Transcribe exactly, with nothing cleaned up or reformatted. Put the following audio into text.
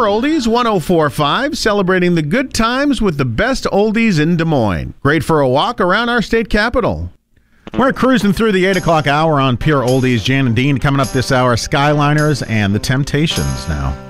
Pure Oldies one oh four point five, celebrating the good times with the best oldies in Des Moines. Great for a walk around our state capital. We're cruising through the eight o'clock hour on Pure Oldies. Jan and Dean coming up this hour, Skyliners and the Temptations now.